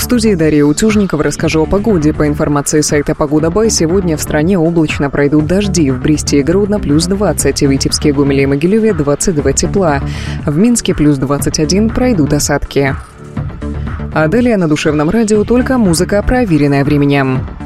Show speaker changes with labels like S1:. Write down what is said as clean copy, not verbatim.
S1: студии Дарья Утюжникова. Расскажу о погоде. По информации сайта Погода.бай, сегодня в стране облачно пройдут дожди. В Бресте и Гродно плюс 20, в Витебске, Гомеле и Могилеве 22 тепла. В Минске плюс 21 пройдут осадки. А далее на Душевном радио только музыка, проверенная временем.